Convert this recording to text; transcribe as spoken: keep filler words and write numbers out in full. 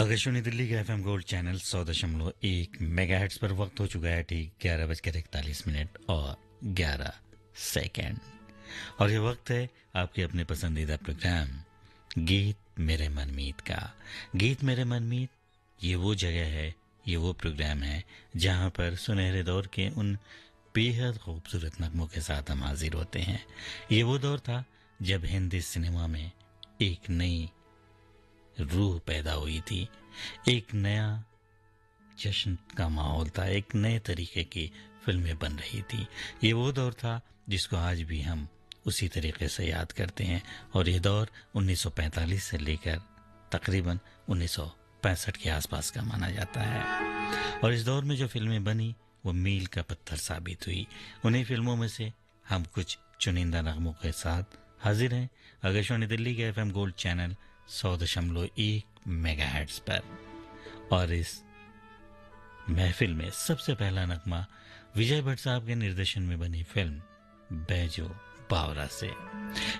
आकाशवाणी दिल्ली का FM gold channel सौ दशमलव एक मेगाहर्ट्ज पर वक्त हो चुका है ठीक ग्यारह बजकर इकतालीस मिनट और ग्यारह सेकेंड। और ये वक्त है आपके अपने पसंदीदा प्रोग्राम गीत मेरे मनमीत का। गीत मेरे मनमीत ये वो जगह है, ये वो प्रोग्राम है जहां पर सुनहरे दौर के उन बेहद खूबसूरत नगमों के साथ हम हाजिर होते हैं। ये वो दौर था जब हिंदी सिनेमा में एक नई रूह पैदा हुई थी, एक नया जश्न का माहौल था, एक नए तरीके की फिल्में बन रही थी। ये वो दौर था जिसको आज भी हम उसी तरीके से याद करते हैं। और ये दौर उन्नीस सौ पैंतालीस से लेकर तकरीबन उन्नीस सौ पैंसठ के आसपास का माना जाता है। और इस दौर में जो फिल्में बनी वो मील का पत्थर साबित हुई। उन्हीं फिल्मों में से हम कुछ चुनिंदा नगमों के साथ हाजिर हैं आकाशवाणी दिल्ली के एफएम गोल्ड चैनल सौ दशमलव एक मेगाहर्ट्ज पर। और इस महफिल में सबसे पहला नगमा विजय भट्ट साहब के निर्देशन में बनी फिल्म बैजो बावरा से।